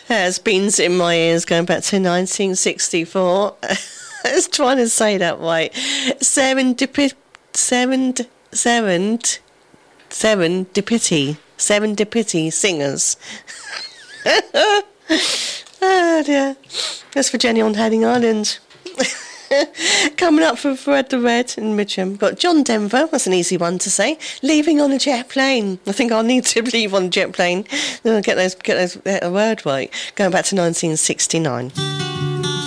Has beans in my ears going back to 1964. I was trying to say that right. Serendipity singers. Oh dear. That's for Jenny on Heading Island. Coming up for Fred the Red in Mitcham. Got John Denver, that's an easy one to say. Leaving on a jet plane. I think I'll need to leave on a jet plane. Get those word right. Going back to 1969.